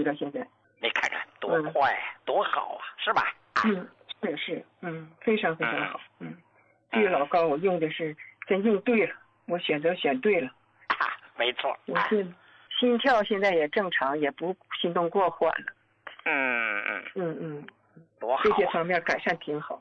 了，现在。 你看看多快，多好啊，是吧？ 是，非常非常好。这个老高我用的是真用对了，我选对了。 没错。 我是心跳现在也正常，也不心动过缓了。 多好。 这些方面改善挺好。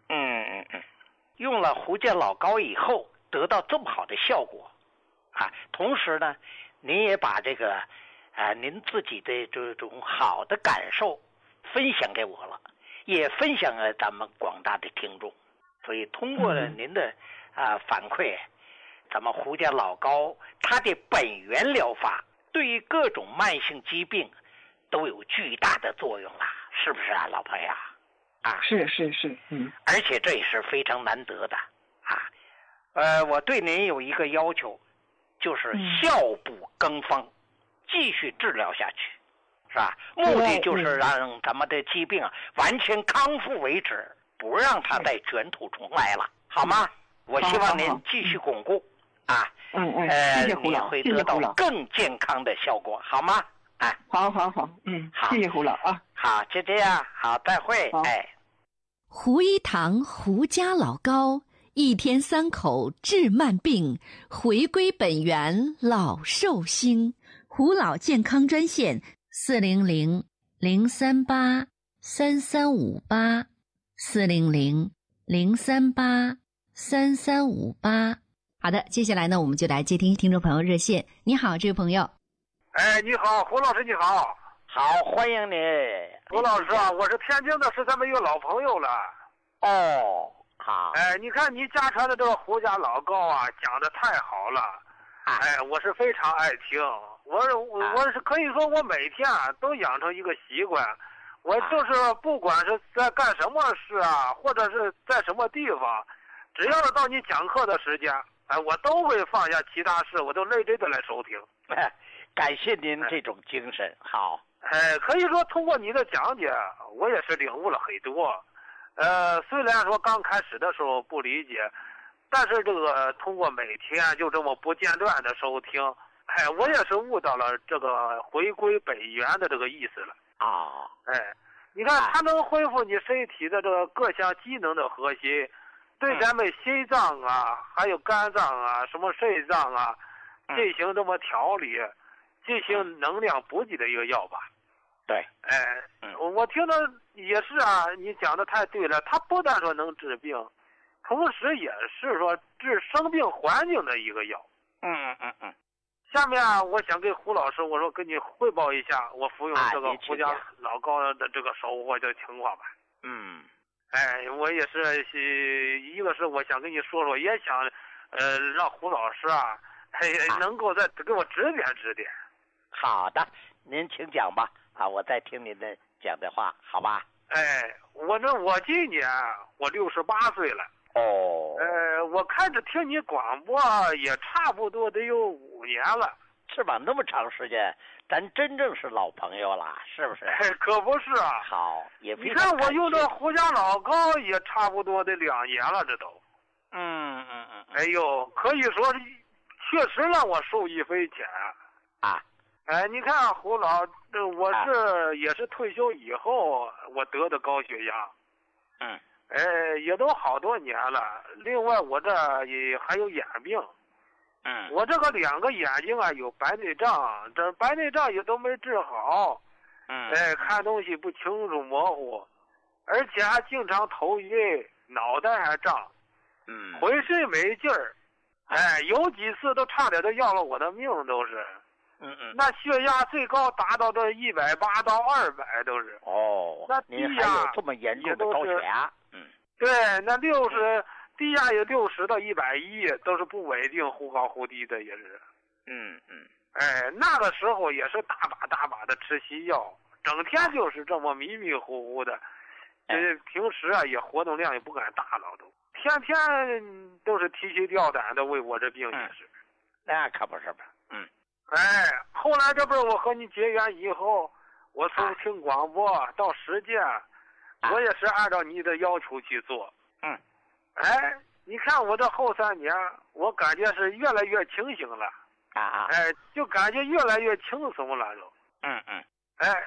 用了胡健老高以后得到这么好的效果同时呢，您也把这个您自己的这种好的感受分享给我了，也分享了咱们广大的听众。所以通过了您的反馈，咱们胡健老高它的本源疗法对于各种慢性疾病都有巨大的作用了，是不是啊，老朋友是， 而且这也是非常难得的我对您有一个要求，就是效补更方，继续治疗下去，是吧？目的就是让咱们的疾病完全康复为止，不让它再卷土重来了，好吗？我希望您继续巩固谢谢胡老， 你会得到更健康的效果，好吗？ 好，好，谢谢胡老好，就这样，好，再会。 胡一堂胡家老高，一天3口治慢病，回归本源老寿星。胡老健康专线400-038-3358，400-038-3358。好的，接下来呢，我们就来接听听众朋友热线。你好，这位朋友。 你好，胡老师，你好。 好，欢迎你， 胡老师我是天津的，是咱们一个老朋友了。 好。 你看你家传的这个胡家老高讲的太好了。我是非常爱听。我是可以说我每天都养成一个习惯，我就是不管是在干什么事或者是在什么地方，只要是到你讲课的时间，我都会放下其他事，我都认真的来收听。 感谢您这种精神。好。 可以说通过你的讲解，我也是领悟了很多。虽然说刚开始的时候不理解，但是这个通过每天就这么不间断的收听，我也是悟到了这个回归本源的这个意思了。你看它能恢复你身体的这个各项机能的核心，对咱们心脏还有肝脏什么肾脏进行这么调理，进行能量补给的一个药吧。 对。 我听着也是你讲的太对了，它不但说能治病，同时也是说治生病环境的一个药。下面我想跟胡老师我说跟你汇报一下我服用这个胡家老高的这个收获的情况吧。我也是一个是我想跟你说说，也想让胡老师能够再给我指点指点。 好的，您请讲吧。我再听您的讲的话，好吧？ 我今年我68岁了。我开始听你广播也差不多得有5年了。 是吧？那么长时间，咱真正是老朋友了，是不是？ 可不是好，也你看我用这胡家老高也差不多得2年了，这都。可以说确实让我受益匪浅你看胡老，我也是退休以后我得的高血压。也都好多年了。另外我这也还有眼病。我这个2个眼睛有白内障，这白内障也都没治好。看东西不清楚模糊，而且还经常头晕，脑袋还胀，浑身没劲儿。有几次都差点都要了我的命，都是。那血压最高达到这180到200都是。那低压还有这么严重的高血压？ 对，那低压有60到110，都是不稳定，忽高忽低的也是。那个时候也是大把的吃西药，整天就是这么迷迷糊糊的。平时也活动量也不敢大了，都天天都是提心吊胆的为我这病也是。 那可不是吧？ 后来这不是我和你结缘以后，我从听广播到实践，我也是按照你的要求去做。你看我这后3年，我感觉是越来越清醒了。就感觉越来越轻松了都。